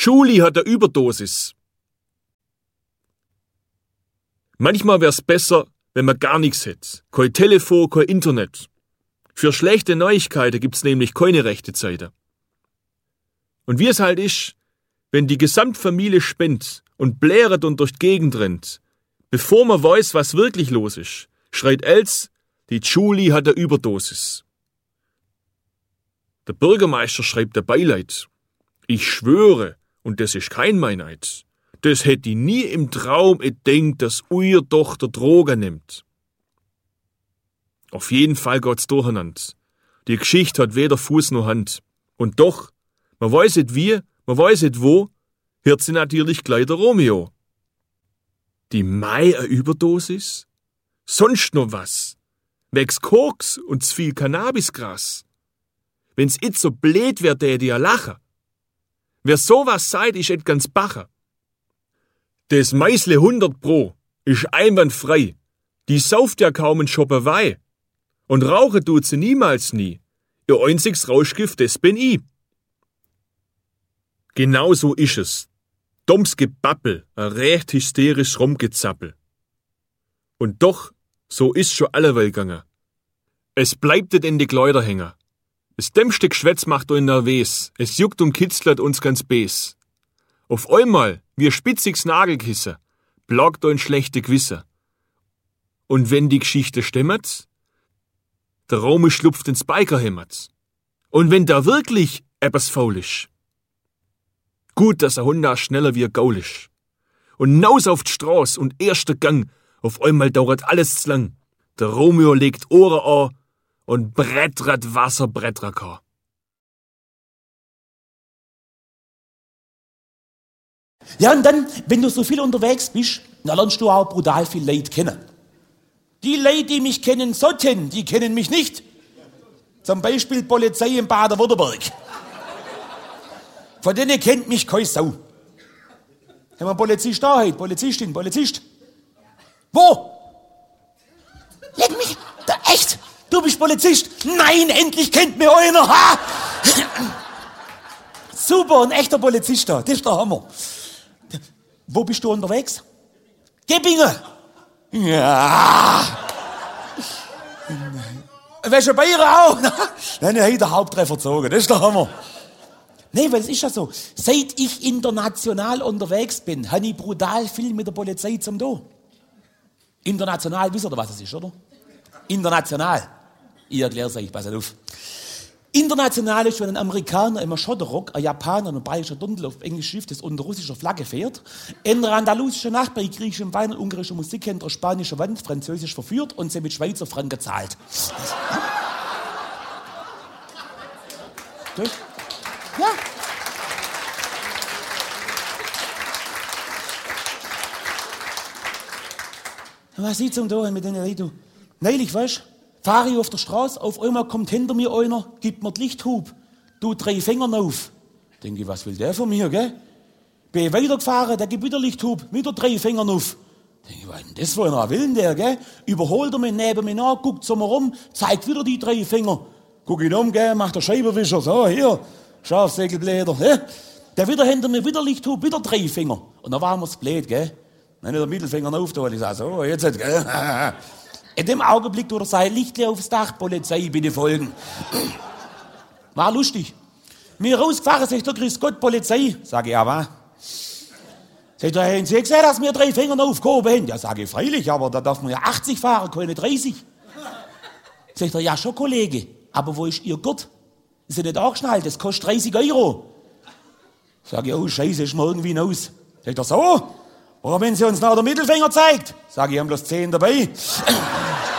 Julie hat eine Überdosis. Manchmal wär's besser, wenn man gar nichts hätte. Kein Telefon, kein Internet. Für schlechte Neuigkeiten gibt's nämlich keine rechte Zeit. Und wie es halt ist, wenn die Gesamtfamilie spennt und bläret und durch die Gegend rennt, bevor man weiß, was wirklich los ist, schreit Els, die Julie hat eine Überdosis. Der Bürgermeister schreibt der Beileid. Ich schwöre, und das ist kein Meineid, das hätte ich nie im Traum gedenkt, dass eure Tochter Drogen nimmt. Auf jeden Fall geht's durcheinander. Die Geschichte hat weder Fuß noch Hand. Und doch, man weiß nicht wie, man weiß nicht wo, hört sie natürlich gleich der Romeo. Die Mai eine Überdosis? Sonst noch was? Wegs Koks und zu viel Cannabisgras? Wenn's it so blöd wär, der ja lachen. Wer sowas sagt, ist et ganz bacher. Das Meisle 100 Pro ist einwandfrei. Die sauft ja kaum in Schopperwei. Und rauchen tut sie niemals nie. Ihr einziges Rauschgift, das bin ich. Genau so ist es. Dumms Gebabbel, ein recht hysterisch Rumgezappel. Und doch, so ist schon alleweil gegangen. Es bleibt nicht in die Kleider hängen. Das dämmste Geschwätz macht euch nervös. Es juckt und kitzelt uns ganz bes. Auf einmal, wie ein spitziges Nagelkissen, plagt euch ein schlechte Gewissen. Und wenn die Geschichte stimmt, der Raume schlupft ins Bikerhemmert. Und wenn da wirklich etwas faul ist. Gut, dass ein Honda schneller wie ein Gaul ist. Und naus auf die Straße und erster Gang, auf einmal dauert alles zu lang. Der Romeo legt Ohren an und brettert Wasser. Ja, und dann, wenn du so viel unterwegs bist, dann lernst du auch brutal viel Leute kennen. Die Leute, die mich kennen sollten, die kennen mich nicht. Zum Beispiel Polizei in Baden-Württemberg. Von denen kennt mich keine Sau. Haben wir Polizist da heute? Polizistin, Polizist? Wo? Leck mich, da, echt? Du bist Polizist? Nein, endlich kennt mir einer. Ha! Super, ein echter Polizist da, das ist der Hammer. Wo bist du unterwegs? Gebingen. Ja. Wärst du bei ihr auch? Nein, ich habe den Haupttreffer gezogen, das ist der Hammer. Nee, weil es ist ja so, seit ich international unterwegs bin, habe ich brutal viel mit der Polizei zum tun. International, wisst ihr, was es ist, oder? International. Ich erkläre es euch, pass auf. International ist, wenn ein Amerikaner im Schotterrock, ein Japaner und ein bayerischer Dirndl auf Englisch Schiff, das unter russischer Flagge fährt, in andalusischer Nacht bei griechischem Wein und ungarischer Musik hinter spanischer Wand französisch verführt und sie mit Schweizer Franken zahlt. Okay? Ja. Was sieht's um da mit den Leuten? Neulich, weißt du, fahre ich auf der Straße, auf einmal kommt hinter mir einer, gibt mir die Lichthub, tut 3 Finger auf. Denke ich, was will der von mir, gell? Bin weitergefahren, der gibt wieder Lichthub, wieder 3 Finger auf. Denke ich, was denn das für einer will denn der, gell? Überholt er mich neben mir nach, guckt so mal rum, zeigt wieder die 3 Finger. Guck ihn um, gell, macht der Scheibenwischer, so, hier, Schafsägelbläder, gell? Der wieder hinter mir, wieder Lichthub, wieder 3 Finger. Und dann waren wir's blöd, gell? Dann hat der Mittelfinger aufgetan, ich sag so, jetzt, gell? In dem Augenblick tut er sein Lichtlein aufs Dach, Polizei, bitte folgen. War lustig. Mir rausgefahren, sagt er, grüß Gott, Polizei. Sag ich, ja, was? Sagt er, haben Sie gesehen, dass mir 3 Finger aufgehoben haben? Ja, sage ich, freilich, aber da darf man ja 80 fahren, keine 30. Sagt er, ja schon, Kollege, aber wo ist Ihr Gurt? Ist ja nicht angeschnallt, das kostet 30 €. Sag ich, oh, Scheiße, ist mir irgendwie aus. Sagt er, so? Oder wenn sie uns noch den Mittelfinger zeigt? Sag ich, haben bloß 10 dabei.